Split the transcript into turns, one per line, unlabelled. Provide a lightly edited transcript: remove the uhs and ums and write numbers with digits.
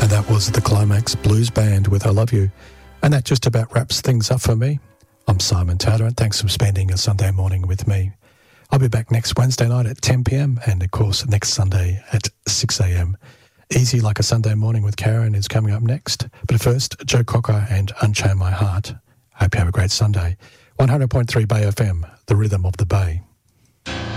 And that was the Climax Blues Band with I Love You. And that just about wraps things up for me. I'm Simon Taylor, and thanks for spending a Sunday morning with me. I'll be back next Wednesday night at 10 p.m. and, of course, next Sunday at 6 a.m. Easy Like a Sunday Morning with Karen is coming up next. But first, Joe Cocker and Unchain My Heart. Hope you have a great Sunday. 100.3 Bay FM, the rhythm of the Bay.